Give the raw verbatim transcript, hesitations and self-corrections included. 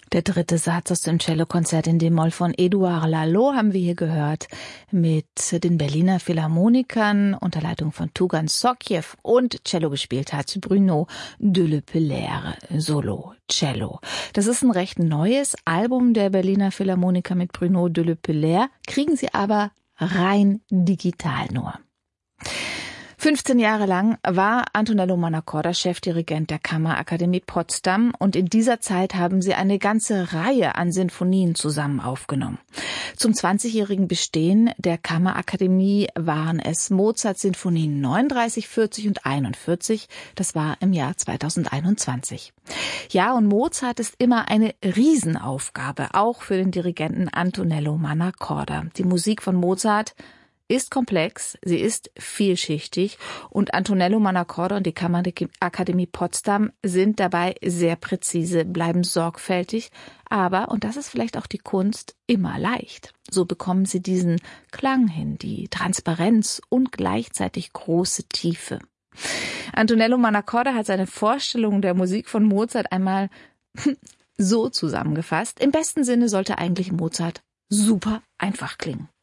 Der dritte Satz aus dem Cellokonzert in D-Moll von Édouard Laloux haben wir hier gehört mit den Berliner Philharmonikern unter Leitung von Tugan Sokjew, und Cello gespielt hat Bruno Delepelaere, Solo Cello. Das ist ein recht neues Album der Berliner Philharmoniker mit Bruno Delepelaere, kriegen Sie aber rein digital nur. fünfzehn Jahre lang war Antonello Mannacorda Chefdirigent der Kammerakademie Potsdam, und in dieser Zeit haben sie eine ganze Reihe an Sinfonien zusammen aufgenommen. Zum zwanzigjährigen Bestehen der Kammerakademie waren es Mozart-Sinfonien neununddreißig, vierzig und einundvierzig. Das war im Jahr zweitausendeinundzwanzig. Ja, und Mozart ist immer eine Riesenaufgabe, auch für den Dirigenten Antonello Mannacorda. Die Musik von Mozart ist komplex, sie ist vielschichtig, und Antonello Mannacorda und die Kammerakademie Potsdam sind dabei sehr präzise, bleiben sorgfältig, aber, und das ist vielleicht auch die Kunst, immer leicht. So bekommen sie diesen Klang hin, die Transparenz und gleichzeitig große Tiefe. Antonello Mannacorda hat seine Vorstellung der Musik von Mozart einmal so zusammengefasst: Im besten Sinne sollte eigentlich Mozart super einfach klingen.